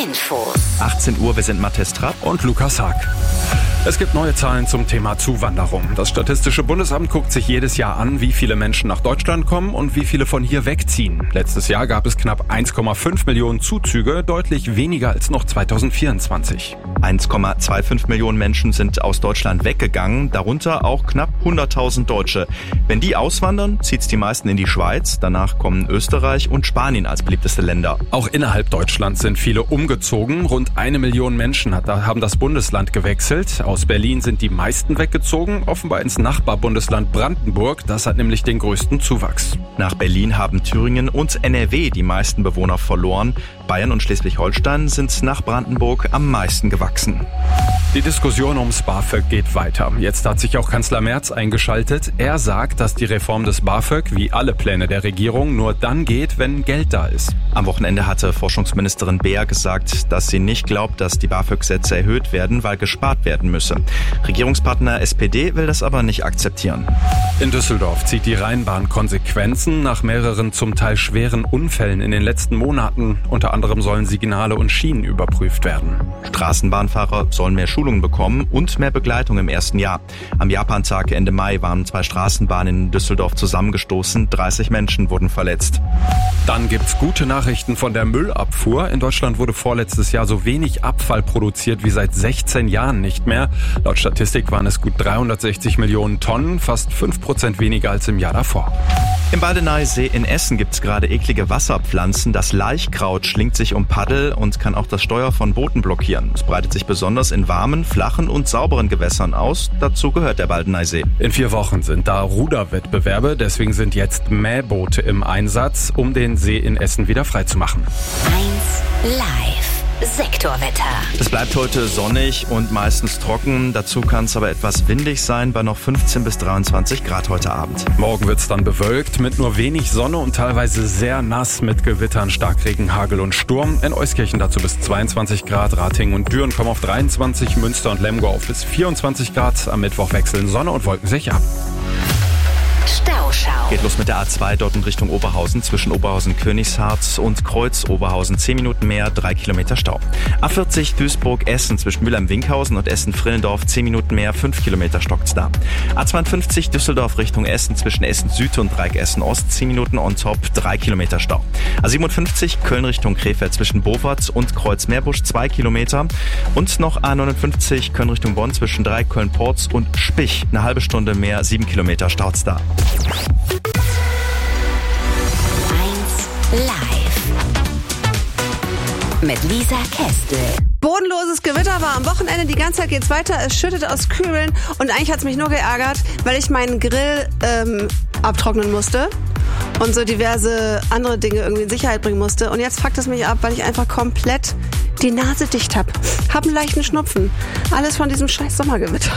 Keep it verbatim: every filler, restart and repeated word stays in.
Infos. achtzehn Uhr, wir sind Mathis Trapp und Lukas Haag. Es gibt neue Zahlen zum Thema Zuwanderung. Das Statistische Bundesamt guckt sich jedes Jahr an, wie viele Menschen nach Deutschland kommen und wie viele von hier wegziehen. Letztes Jahr gab es knapp eins Komma fünf Millionen Zuzüge, deutlich weniger als noch zweitausendvierundzwanzig. eins Komma fünfundzwanzig Millionen Menschen sind aus Deutschland weggegangen, darunter auch knapp hunderttausend Deutsche. Wenn die auswandern, zieht's die meisten in die Schweiz, danach kommen Österreich und Spanien als beliebteste Länder. Auch innerhalb Deutschlands sind viele umgezogen. Rund eine Million Menschen hat, haben das Bundesland gewechselt. Aus Berlin sind die meisten weggezogen, offenbar ins Nachbarbundesland Brandenburg. Das hat nämlich den größten Zuwachs. Nach Berlin haben Thüringen und N R W die meisten Bewohner verloren. Bayern und Schleswig-Holstein sind nach Brandenburg am meisten gewachsen. Die Diskussion ums BAföG geht weiter. Jetzt hat sich auch Kanzler Merz eingeschaltet. Er sagt, dass die Reform des BAföG, wie alle Pläne der Regierung, nur dann geht, wenn Geld da ist. Am Wochenende hatte Forschungsministerin Beer gesagt, dass sie nicht glaubt, dass die BAföG-Sätze erhöht werden, weil gespart werden müsse. Regierungspartner S P D will das aber nicht akzeptieren. In Düsseldorf zieht die Rheinbahn Konsequenzen nach mehreren zum Teil schweren Unfällen in den letzten Monaten. Unter anderem sollen Signale und Schienen überprüft werden. Straßenbahnfahrer sollen mehr Schulungen bekommen und mehr Begleitung im ersten Jahr. Am Japantag Ende Mai waren zwei Straßenbahnen in Düsseldorf zusammengestoßen. dreißig Menschen wurden verletzt. Dann gibt's gute Nachrichten von der Müllabfuhr. In Deutschland wurde vorletztes Jahr so wenig Abfall produziert wie seit sechzehn Jahren nicht mehr. Laut Statistik waren es gut dreihundertsechzig Millionen Tonnen, fast fünf Prozent weniger als im Jahr davor. Im Baldeneysee in Essen gibt's gerade eklige Wasserpflanzen. Das Laichkraut schlingt sich um Paddel und kann auch das Steuer von Booten blockieren. Es breitet sich besonders in warmen, flachen und sauberen Gewässern aus. Dazu gehört der Baldeneysee. In vier Wochen sind da Ruderwettbewerbe. Deswegen sind jetzt Mähboote im Einsatz, um den See in Essen wieder freizumachen. eins live. Sektorwetter. Es bleibt heute sonnig und meistens trocken. Dazu kann es aber etwas windig sein, bei noch fünfzehn bis dreiundzwanzig Grad heute Abend. Morgen wird es dann bewölkt mit nur wenig Sonne und teilweise sehr nass mit Gewittern, Starkregen, Hagel und Sturm. In Euskirchen dazu bis zweiundzwanzig Grad, Ratingen und Düren kommen auf dreiundzwanzig, Münster und Lemgo auf bis vierundzwanzig Grad. Am Mittwoch wechseln Sonne und Wolken sich ab. Stauschau. Geht los mit der A zwei dort in Richtung Oberhausen, zwischen Oberhausen-Königshardt und Kreuz-Oberhausen. zehn Minuten mehr, drei Kilometer Stau. A vierzig Duisburg-Essen zwischen Mülheim-Winkhausen und Essen-Frillendorf, zehn Minuten mehr, fünf Kilometer stockt's da. A zweiundfünfzig Düsseldorf Richtung Essen zwischen Essen-Süd und Dreieck Essen-Ost, zehn Minuten on top, drei Kilometer Stau. A siebenundfünfzig Köln Richtung Krefeld zwischen Bovard und Kreuz-Meerbusch, zwei Kilometer. Und noch A neunundfünfzig Köln Richtung Bonn zwischen Dreieck Köln-Porz und Spich, eine halbe Stunde mehr, sieben Kilometer staut's da. eins live. Mit Lisa Kästel. Bodenloses Gewitter war am Wochenende, die ganze Zeit geht's weiter, es schüttet aus Kübeln und eigentlich hat's mich nur geärgert, weil ich meinen Grill ähm, abtrocknen musste und so diverse andere Dinge irgendwie in Sicherheit bringen musste und jetzt fuckt es mich ab, weil ich einfach komplett die Nase dicht hab. Hab einen leichten Schnupfen. Alles von diesem scheiß Sommergewitter.